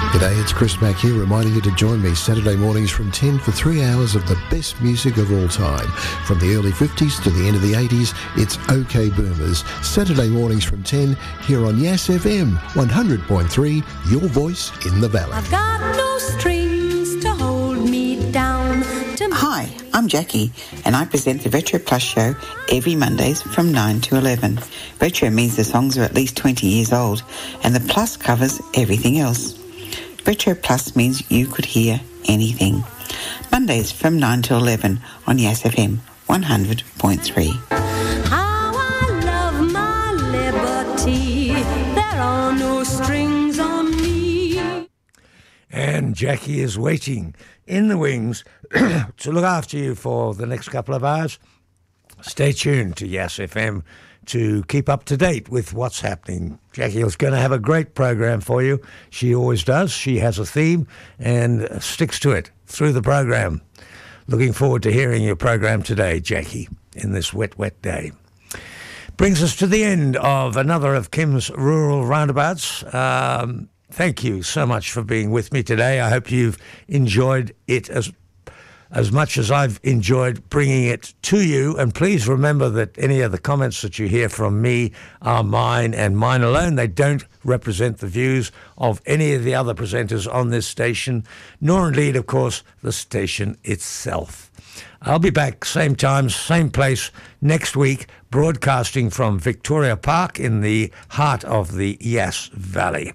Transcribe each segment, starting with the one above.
G'day, it's Chris Mack here, reminding you to join me Saturday mornings from 10 for 3 hours of the best music of all time. From the early 50s to the end of the 80s, it's OK Boomers. Saturday mornings from 10 here on Yass FM 100.3, your voice in the valley. I've got no strings to hold me down. Hi, I'm Jackie, and I present the Retro Plus show every Mondays from 9 to 11. Retro means the songs are at least 20 years old, and the plus covers everything else. Retro Plus means you could hear anything. Mondays from 9 to 11 on Yass FM 100.3. How I love my liberty. There are no strings on me. And Jackie is waiting in the wings to look after you for the next couple of hours. Stay tuned to Yass FM to keep up to date with what's happening. Jackie is going to have a great program for you. She always does. She has a theme and sticks to it through the program. Looking forward to hearing your program today, Jackie, in this wet, wet day. Brings us to the end of another of Kim's Rural Roundabouts. Thank you so much for being with me today. I hope you've enjoyed it as much as I've enjoyed bringing it to you. And please remember that any of the comments that you hear from me are mine and mine alone. They don't represent the views of any of the other presenters on this station, nor indeed, of course, the station itself. I'll be back same time, same place next week, broadcasting from Victoria Park in the heart of the Yass Valley.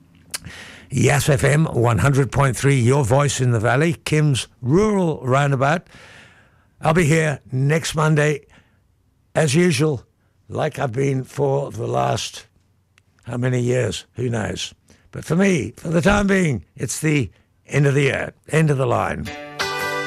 Yass FM 100.3, your voice in the valley, Kim's Rural Roundabout. I'll be here next Monday, as usual, like I've been for the last, how many years, who knows. But for me, for the time being, it's the end of the year, end of the line.